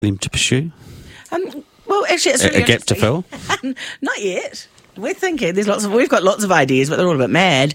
them to pursue? Well, actually, it's really A gap to fill? Not yet. We're thinking we've got lots of ideas, but they're all a bit mad.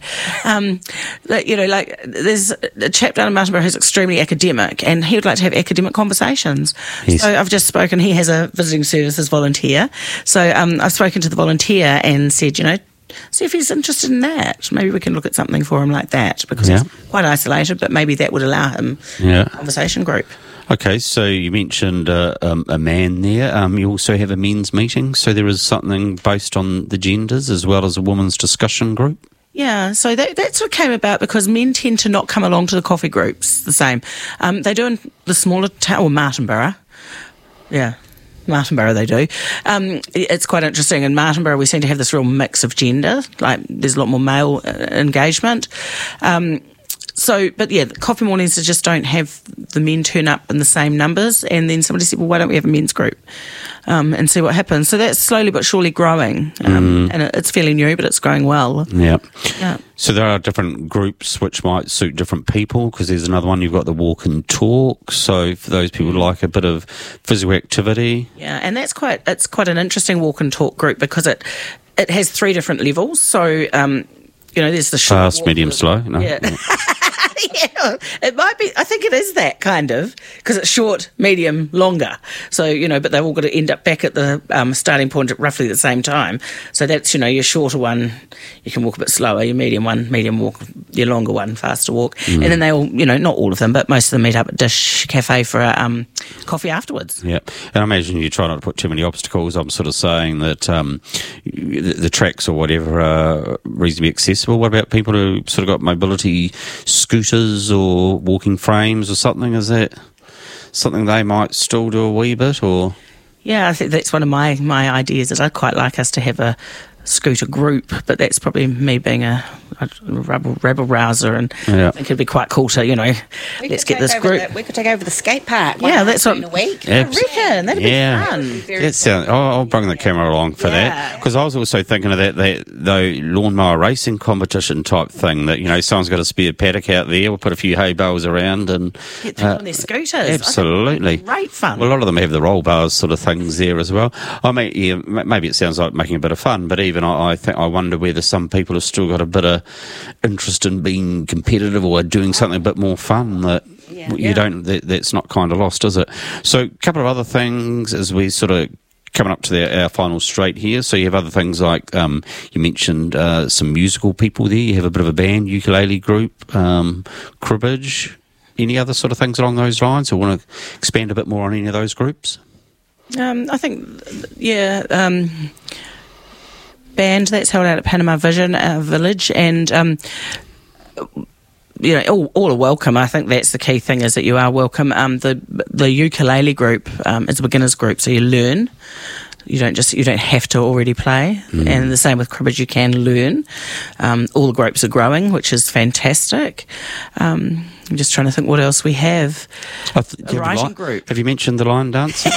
There's a chap down in Martinborough who's extremely academic, and he would like to have academic conversations. Yes. So I've just spoken. He has a visiting services volunteer. So I've spoken to the volunteer and said, see if he's interested in that. Maybe we can look at something for him like that, because he's quite isolated, but maybe that would allow him a conversation group. Okay, so you mentioned a man there. You also have a men's meeting, so there is something based on the genders as well as a women's discussion group? Yeah, so that's what came about because men tend to not come along to the coffee groups the same. They do in the smaller town, or Martinborough. Yeah. Martinborough they do. It's quite interesting. In Martinborough we seem to have this real mix of gender, like there's a lot more male engagement. The coffee mornings just don't have the men turn up in the same numbers, and then somebody said, well, why don't we have a men's group and see what happens? So that's slowly but surely growing, and it's fairly new, but it's growing well. Yeah. So there are different groups which might suit different people, because there's another one, you've got the walk and talk, so for those people who like a bit of physical activity. Yeah, and it's quite an interesting walk and talk group because it has 3 different levels, so there's the short fast, medium, slow. No? Yeah. Yeah, it might be. I think it is that kind of, because it's short, medium, longer. So, but they've all got to end up back at the starting point at roughly the same time. So that's, your shorter one, you can walk a bit slower, your medium walk, your longer one, faster walk. And then they all, not all of them, but most of them meet up at Dish Cafe for a coffee afterwards. Yeah. And I imagine you try not to put too many obstacles. I'm sort of saying that the tracks or whatever are reasonably accessible. What about people who sort of got mobility scooters or walking frames or something? Is that something they might still do a wee bit, or? Yeah, I think that's one of my ideas, is I'd quite like us to have a scooter group, but that's probably me being a rebel rouser, and I think it'd be quite cool to, let's get this group. We could take over the skate park. Yeah, that's what in a week. I reckon that'd be fun. I'll bring the camera along for that, because I was also thinking of the lawnmower racing competition type thing, that someone's got a spare paddock out there, we'll put a few hay bales around and get them on their scooters. Absolutely, great fun. Well, a lot of them have the roll bars sort of things there as well. I mean, maybe it sounds like making a bit of fun, but even I think I wonder whether some people have still got a bit of interest in being competitive or doing something a bit more fun that that's not kind of lost, is it? So a couple of other things as we sort of coming up to our final straight here. So you have other things like you mentioned some musical people there. You have a bit of a band, ukulele group, cribbage. Any other sort of things along those lines, or want to expand a bit more on any of those groups? I think, band that's held out at Panama Vision Village, and all are welcome. I think that's the key thing, is that you are welcome. The ukulele group is a beginners group, so you learn. You don't have to already play, and the same with cribbage. You can learn. All the groups are growing, which is fantastic. I'm just trying to think what else we have. A writing group. Have you mentioned the line dancing?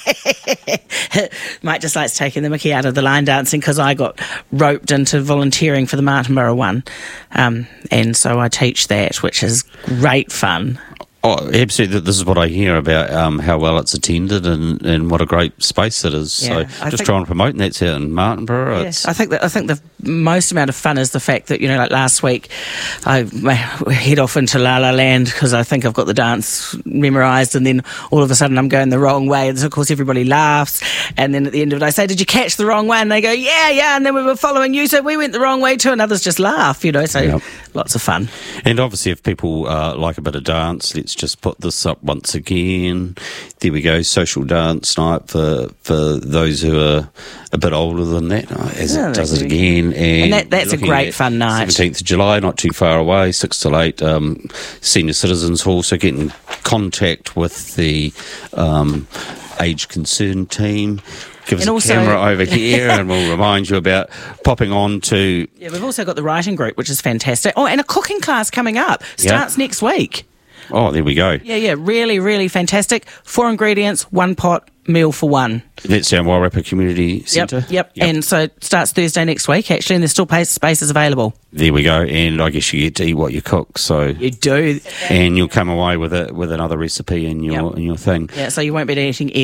Mike just likes taking the mickey out of the line dancing, because I got roped into volunteering for the Martinborough one, and so I teach that, which is great fun. Oh, absolutely. This is what I hear about how well it's attended and what a great space it is. Yeah, so just trying to promote, and that's out in Martinborough. Yes, I think the most amount of fun is the fact that, like last week, I head off into La La Land because I think I've got the dance memorised, and then all of a sudden I'm going the wrong way, and so of course everybody laughs, and then at the end of it I say, did you catch the wrong way? And they go, yeah, and then we were following you, so we went the wrong way too, and others just laugh, so lots of fun. And obviously if people like a bit of dance, let's just put this up once again. There we go, social dance night for those who are a bit older than that, as it does it again. And that's a great fun night. 17th of July, not too far away, 6 till 8, Senior Citizens Hall, so get in contact with the Age Concerned team. Give us a camera over here and we'll remind you about popping on to... Yeah, we've also got the writing group, which is fantastic. Oh, and a cooking class coming up. Starts next week. Oh, there we go. Yeah, really, really fantastic. 4 ingredients, 1 pot, meal for one. That's our Wairarapa Community Centre? Yep. And so it starts Thursday next week, actually, and there's still spaces available. There we go. And I guess you get to eat what you cook, so... You do. And you'll come away with another recipe in your thing. Yeah, so you won't be eating